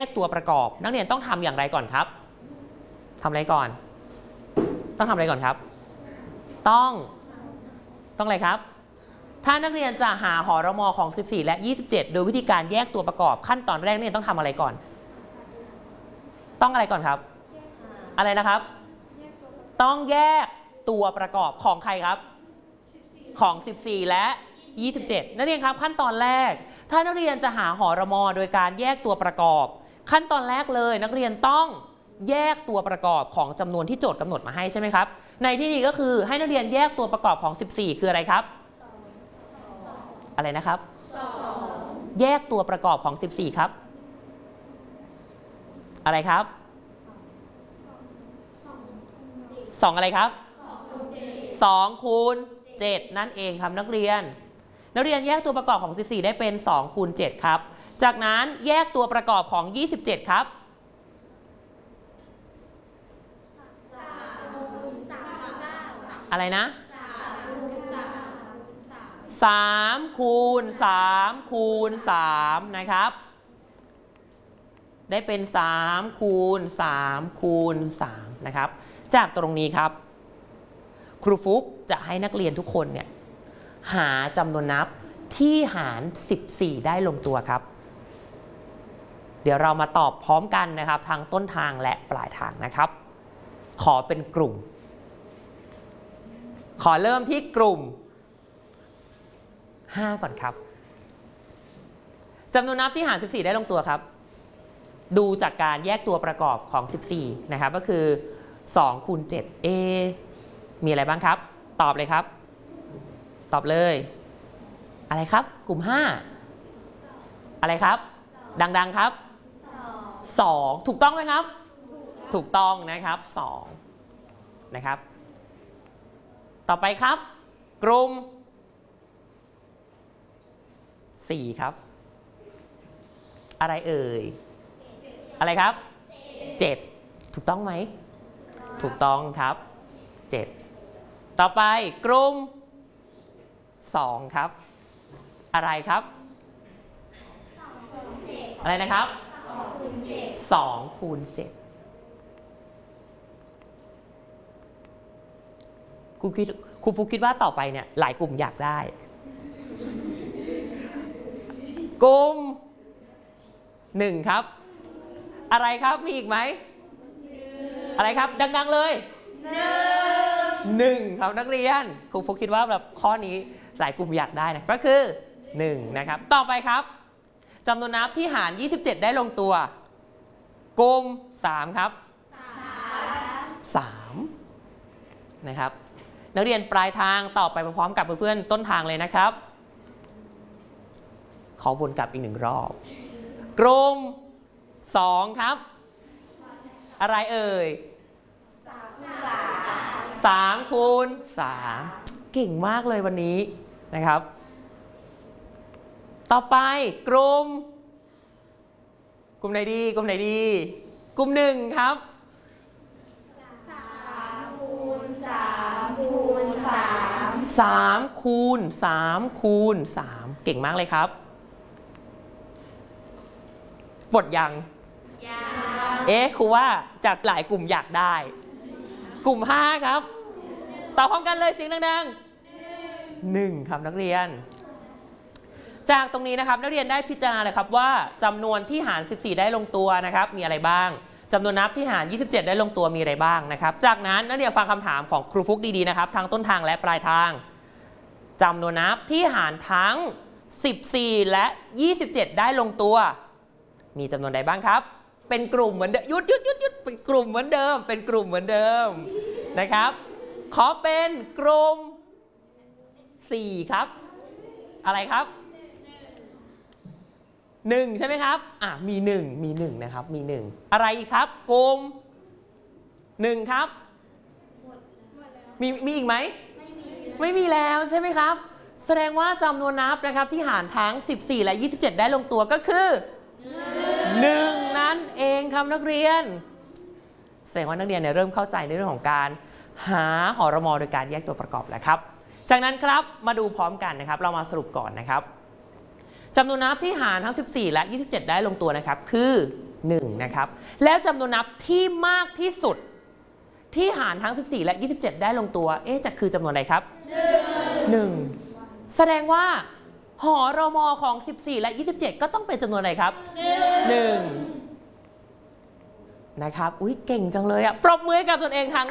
กตัวประกอบนักเรียนต้องทำอย่างไรก่อนครับทำอะไรก่อนต้องทำอะไรก่อนครับต้องอะไรครับถ้านักเรียนจะหาหรมของ14และ27โดยวิธีการแยกตัวประกอบขั้นตอนแรกนักเรียนต้องทำอะไรก่อนต้องอะไรก่อนครับอะไรนะครับต้องแยกตัวประกอบของใครครับของ14และ27นักเรียนครับขั้นตอนแรกถ้านักเรียนจะหาหรมโดยการแยกตัวประกอบขั้นตอนแรกเลยนักเรียนต้องแยกตัวประกอบของจำนวนที่โจทย์กำหนดมาให้ใช่ไหมครับในที่นี้ก็คือให้นักเรียนแยกตัวประกอบของ14คืออะไรครับอะไรนะครับแยกตัวประกอบของ14ครับอะไรครับ2อะไรครับ2คูณ7นั่นเองครับนักเรียนแยกตัวประกอบของ14ได้เป็น2คูณ7ครับจากนั้นแยกตัวประกอบของ27ครับอะไรนะ3คูณ3คูณ3นะครับได้เป็น3คูณ3คูณ3นะครับจากตรงนี้ครับครูฟุกจะให้นักเรียนทุกคนเนี่ยหาจำนวนนับที่หาร14ได้ลงตัวครับเดี๋ยวเรามาตอบพร้อมกันนะครับทางต้นทางและปลายทางนะครับขอเป็นกลุ่มขอเริ่มที่กลุ่ม5ก่อนครับจำนวนนับที่หาร14ได้ลงตัวครับดูจากการแยกตัวประกอบของ14นะครับก็คือ2คูณ7มีอะไรบ้างครับตอบเลยครับตอบเลยอะไรครับกลุ่ม5อะไรครับดังๆครับ2ถูกต้องไหมครับถูกต้องนะครับ2นะครับต่อไปครับกลุ่ม4ครับอะไรเอ่ยอะไรครับ7ถูกต้องไหมถูกต้องครับ7ต่อไปกลุ่ม2ครับอะไรครับอะไรนะครับ2คูณ7ครูฟุกคิดว่าต่อไปเนี่ยหลายกลุ่มอยากได้กลุ่ม1ครับอะไรครับมีอีกไหมอะไรครับดังๆเลย1ครับนักเรียนครูฟุกคิดว่าแบบข้อนี้หลายกลุ่มอยากได้นะก็คือ1นะครับต่อไปครับจำนวนนับที่หาร27ได้ลงตัวกลุ่ม3ครับ3นะครับนักเรียนปลายทางต่อไปพร้อมกับเพื่อนๆต้นทางเลยนะครับขอวนกลับอีก1รอบกลุ่ม2ครับอะไรเอ่ย3คูณ3เก่งมากเลยวันนี้นะครับต่อไปกลุ่มไหนดีกลุ่ม1ครับ3คูณ3เก่งมากเลยครับหมดยังครูว่าจากหลายกลุ่มอยากได้กลุ่ม5ครับตอบพร้อมกันเลยเสียงดังๆ1ครับนักเรียนจากตรงนี้นะครับนักเรียนได้พิจารณาเลยครับว่าจำนวนที่หาร14ได้ลงตัวนะครับมีอะไรบ้างจำนวนนับที่หาร27ได้ลงตัวมีอะไรบ้างนะครับจากนั้นนักเรียนฟังคำถามของครูฟุกดีๆนะครับทั้งต้นทางและปลายทางจำนวนนับที่หารทั้ง14และ27ได้ลงตัวมีจำนวนใดบ้างครับเป็นกลุ่มเหมือนเดิมหยุดเป็นกลุ่มเหมือนเดิมนะครับขอเป็นกลุ่ม4ครับอะไรครับ1ใช่ไหมครับมี1นะครับมี1อะไรอีกครับกลุ่ม1ครับมีอีกไหมไม่มีแล้วใช่ไหมครับแสดงว่าจำนวนนับนะครับที่หารทั้ง14และ27ได้ลงตัวก็คือ1นั่นเองครับนักเรียนแสดงว่านักเรียนเริ่มเข้าใจในเรื่องของการหาหรมโดยการแยกตัวประกอบแล้วครับจากนั้นครับมาดูพร้อมกันนะครับเรามาสรุปก่อนนะครับจำนวนนับที่หารทั้ง14และ27ได้ลงตัวนะครับคือ 1นะครับแล้วจำนวนนับที่มากที่สุดที่หารทั้ง14และ27ได้ลงตัวจะคือจำนวนอะไรครับ1แสดงว่าหอรมของ14และ27ก็ต้องเป็นจำนวนอะไรครับ1นะครับอุ๊ยเก่งจังเลยอะปรบมือให้กับตนเองทั้ง